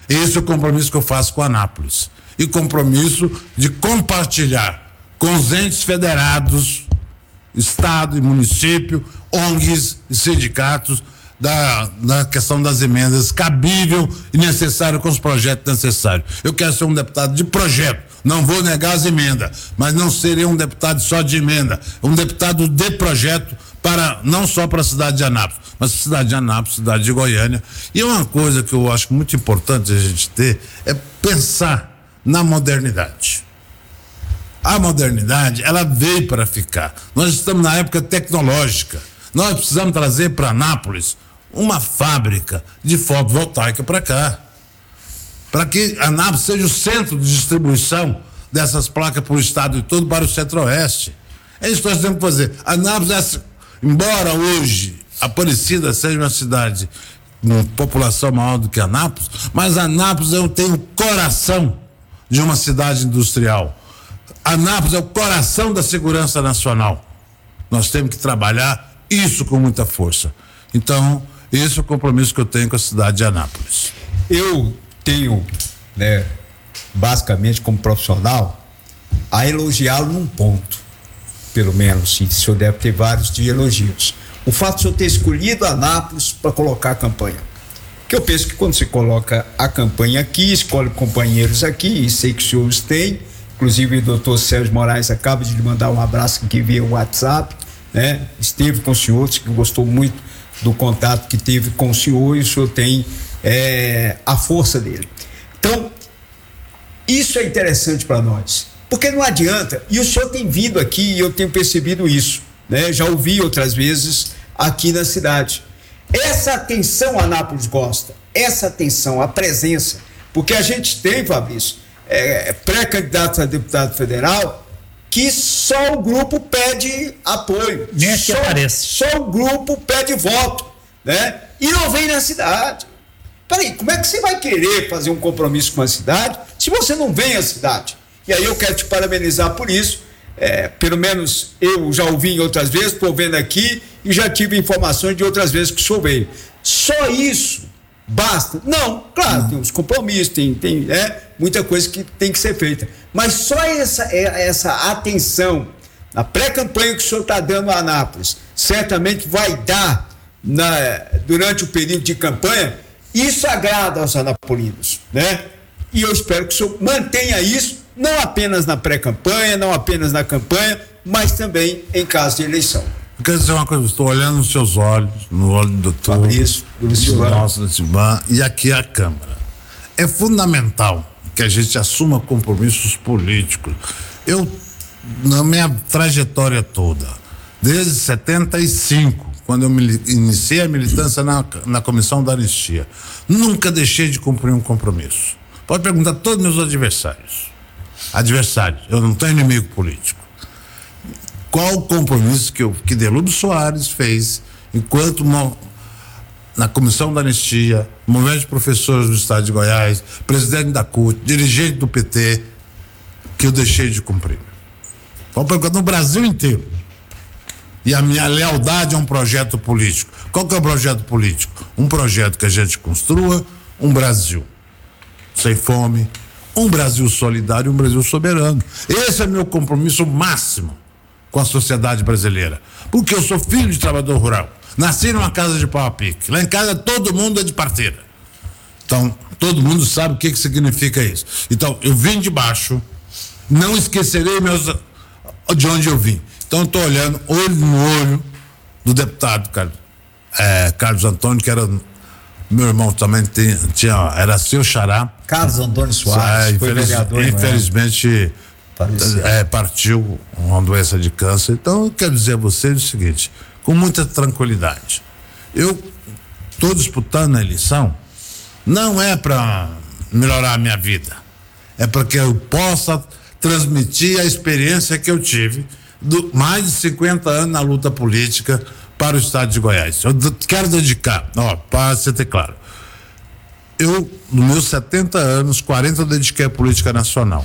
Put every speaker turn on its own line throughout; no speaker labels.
Esse é o compromisso que eu faço com Anápolis. E compromisso de compartilhar com os entes federados, Estado e município, ONGs e sindicatos, da questão das emendas cabível e necessário com os projetos necessários. Eu quero ser um deputado de projeto, não vou negar as emendas, mas não serei um deputado só de emenda, um deputado de projeto para, não só para a cidade de Anápolis, mas a cidade de Anápolis, cidade de Goiânia. E uma coisa que eu acho muito importante a gente ter é pensar na modernidade. A modernidade, ela veio para ficar. Nós estamos na época tecnológica. Nós precisamos trazer para Anápolis uma fábrica de fotovoltaica para cá, para que Anápolis seja o centro de distribuição dessas placas para o estado e todo, para o centro-oeste. É isso que nós temos que fazer. Anápolis, embora hoje Aparecida seja uma cidade com população maior do que Anápolis, mas Anápolis tem o coração de uma cidade industrial. Anápolis é o coração da segurança nacional. Nós temos que trabalhar isso com muita força. Então, esse é o compromisso que eu tenho com a cidade de Anápolis.
Eu tenho, basicamente como profissional, a elogiá-lo num ponto, pelo menos, e o senhor deve ter vários de elogios. O fato de o senhor ter escolhido Anápolis para colocar a campanha. Que eu penso que quando você coloca a campanha aqui, escolhe companheiros aqui, e sei que os senhores têm, inclusive o doutor Sérgio Moraes acaba de lhe mandar um abraço aqui via WhatsApp, esteve com o senhor, disse que gostou muito do contato que teve com o senhor, e o senhor tem a força dele. Então, isso é interessante para nós, porque não adianta, e o senhor tem vindo aqui e eu tenho percebido isso, já ouvi outras vezes aqui na cidade. Essa atenção a Anápolis gosta, essa atenção, a presença, porque a gente tem, Fabrício, pré-candidatos a deputado federal que só o grupo pede apoio.
Nem aqui aparece.
Só o grupo pede voto, e não vem na cidade. Peraí, como é que você vai querer fazer um compromisso com a cidade se você não vem à cidade? E aí eu quero te parabenizar por isso. Pelo menos eu já ouvi em outras vezes, estou vendo aqui e já tive informações de outras vezes que o senhor veio. Só isso basta? Não, claro, tem uns compromissos, tem muita coisa que tem que ser feita. Mas só essa atenção na pré-campanha que o senhor está dando a Anápolis, certamente vai dar durante o período de campanha. Isso agrada aos anapolinos, E eu espero que o senhor mantenha isso, não apenas na pré-campanha, não apenas na campanha, mas também em caso de eleição.
Eu quero dizer uma coisa, estou olhando nos seus olhos, no olho do doutor
Fabrício, do
Silvan, e aqui a Câmara. É fundamental que a gente assuma compromissos políticos. Eu, na minha trajetória toda, desde 75, quando eu iniciei a militância na Comissão da Anistia, nunca deixei de cumprir um compromisso. Pode perguntar a todos meus adversários. Eu não tenho inimigo político. Qual o compromisso que Delúbio Soares fez enquanto na Comissão da Anistia, movimento de professores do Estado de Goiás, presidente da CUT, dirigente do PT, que eu deixei de cumprir? Pode perguntar no Brasil inteiro. E a minha lealdade a um projeto político. Qual que é o projeto político? Um projeto que a gente construa um Brasil sem fome, um Brasil solidário, um Brasil soberano. Esse é meu compromisso máximo com a sociedade brasileira. Porque eu sou filho de trabalhador rural. Nasci numa casa de pau a pique. Lá em casa todo mundo é de parteira. Então, todo mundo sabe o que significa isso. Então, eu vim de baixo, não esquecerei de onde eu vim. Então, estou olhando olho no olho do deputado Carlos Antônio, que era meu irmão também, era seu xará.
Carlos Antônio Soares, foi vereador.
Infelizmente, partiu uma doença de câncer. Então, eu quero dizer a vocês o seguinte, com muita tranquilidade. Eu estou disputando a eleição, não é para melhorar a minha vida, é para que eu possa transmitir a experiência que eu tive mais de 50 anos na luta política para o estado de Goiás. Eu quero dedicar, para você ter claro, eu, nos meus 70 anos, 40 eu dediquei à política nacional.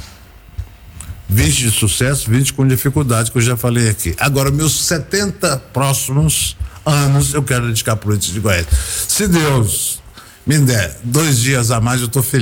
20 de sucesso, 20 com dificuldade, que eu já falei aqui. Agora, meus 70 próximos anos, eu quero dedicar à política de Goiás. Se Deus me der 2 dias a mais, eu estou feliz.